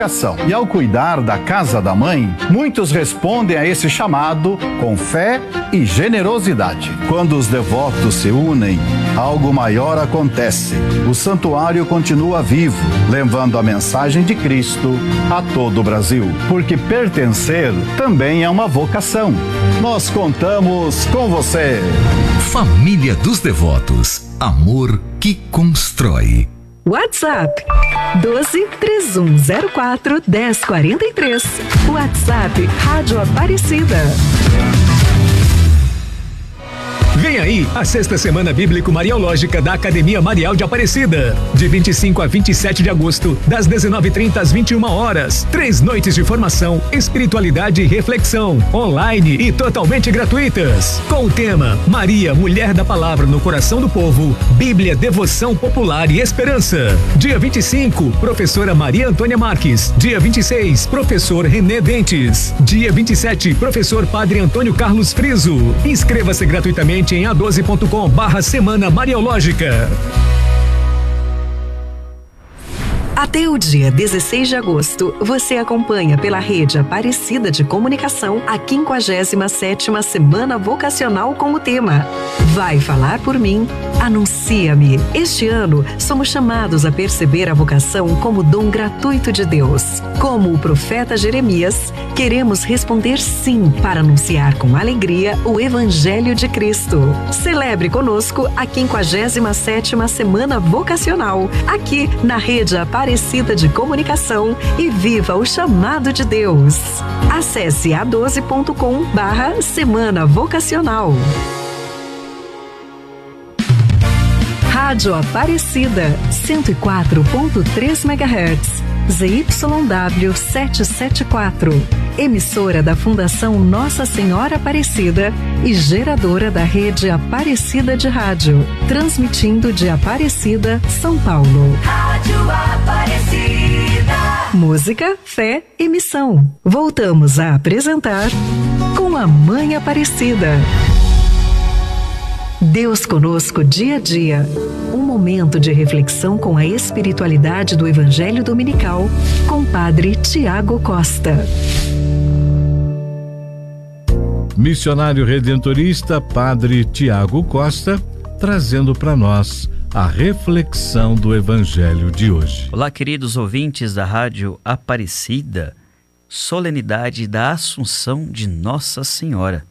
E ao cuidar da casa da mãe, muitos respondem a esse chamado com fé e generosidade. Quando os devotos se unem, algo maior acontece. O santuário continua vivo, levando a mensagem de Cristo a todo o Brasil. Porque pertencer também é uma vocação. Nós contamos com você. Família dos Devotos. Amor que constrói. WhatsApp 12 3104 1043. WhatsApp Rádio Aparecida. Vem aí a sexta semana bíblico-mariológica da Academia Marial de Aparecida. De 25 a 27 de agosto, das 19h30 às 21 horas. 3 noites de formação, espiritualidade e reflexão, online e totalmente gratuitas. Com o tema Maria, Mulher da Palavra no Coração do Povo, Bíblia, Devoção Popular e Esperança. Dia 25, professora Maria Antônia Marques. Dia 26, professor René Dentes. Dia 27, professor Padre Antônio Carlos Friso. Inscreva-se gratuitamente em a12.com/Semana Mariológica. Até o dia 16 de agosto, você acompanha pela Rede Aparecida de Comunicação a 57ª Semana Vocacional com o tema Vai Falar por Mim? Anuncia-me. Este ano, somos chamados a perceber a vocação como dom gratuito de Deus. Como o profeta Jeremias, queremos responder sim para anunciar com alegria o Evangelho de Cristo. Celebre conosco a 57ª Semana Vocacional, aqui na Rede Aparecida de Comunicação, e viva o chamado de Deus. Acesse a12.com/Semana Vocacional. Rádio Aparecida, 104.3 MHz, ZYW 774. Emissora da Fundação Nossa Senhora Aparecida e geradora da Rede Aparecida de Rádio. Transmitindo de Aparecida, São Paulo. Rádio Aparecida. Música, fé e missão. Voltamos a apresentar Com a Mãe Aparecida. Deus conosco dia a dia. Um momento de reflexão com a espiritualidade do Evangelho Dominical, com Padre Tiago Costa. Missionário redentorista Padre Tiago Costa, trazendo para nós a reflexão do Evangelho de hoje. Olá, queridos ouvintes da Rádio Aparecida. Solenidade da Assunção de Nossa Senhora.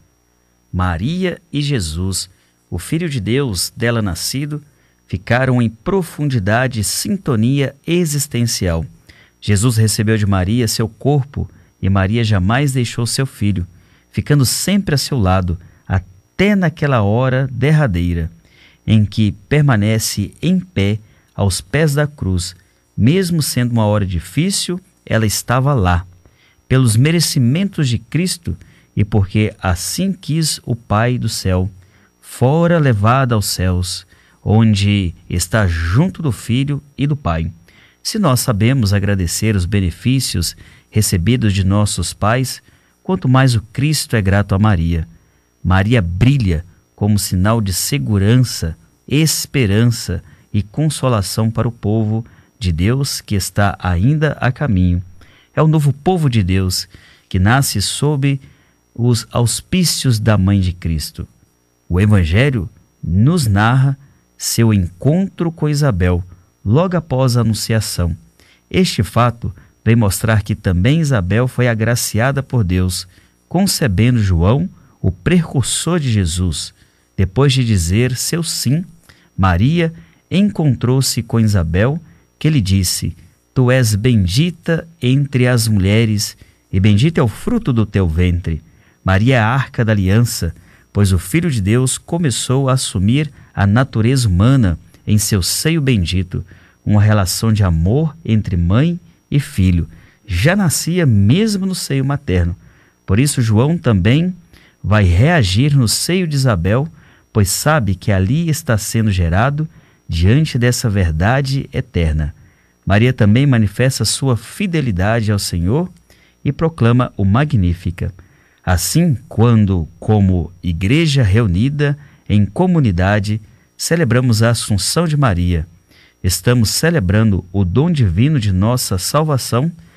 Maria e Jesus, o Filho de Deus dela nascido, ficaram em profundidade sintonia existencial. Jesus recebeu de Maria seu corpo e Maria jamais deixou seu filho, ficando sempre a seu lado, até naquela hora derradeira, em que permanece em pé aos pés da cruz. Mesmo sendo uma hora difícil, ela estava lá, pelos merecimentos de Cristo e porque assim quis o Pai do céu. Fora levada aos céus, onde está junto do Filho e do Pai. Se nós sabemos agradecer os benefícios recebidos de nossos pais, quanto mais o Cristo é grato a Maria. Maria brilha como sinal de segurança, esperança e consolação para o povo de Deus que está ainda a caminho. É o novo povo de Deus que nasce sob os auspícios da Mãe de Cristo. O Evangelho nos narra seu encontro com Isabel, logo após a Anunciação. Este fato vem mostrar que também Isabel foi agraciada por Deus, concebendo João, o precursor de Jesus. Depois de dizer seu sim, Maria encontrou-se com Isabel, que lhe disse: Tu és bendita entre as mulheres, e bendito é o fruto do teu ventre. Maria é a arca da aliança, pois o Filho de Deus começou a assumir a natureza humana em seu seio bendito, uma relação de amor entre mãe e filho. Já nascia mesmo no seio materno. Por isso João também vai reagir no seio de Isabel, pois sabe que ali está sendo gerado diante dessa verdade eterna. Maria também manifesta sua fidelidade ao Senhor e proclama o Magnífica. Assim, quando, como igreja reunida em comunidade, celebramos a Assunção de Maria, estamos celebrando o dom divino de nossa salvação